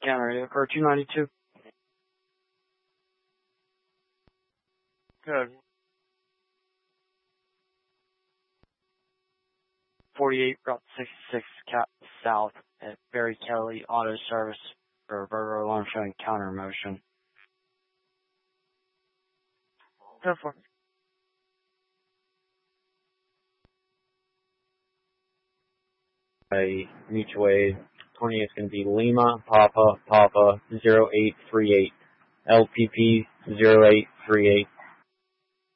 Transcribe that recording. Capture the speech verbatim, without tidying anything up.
Counter car two ninety-two. Good. forty-eight Route sixty-six Cap South at Barry Kelly Auto Service for a burglar alarm showing counter motion. Go for it. A mutual aid. twenty is going to be Lima Papa Papa zero eight three eight. L P P zero eight three eight.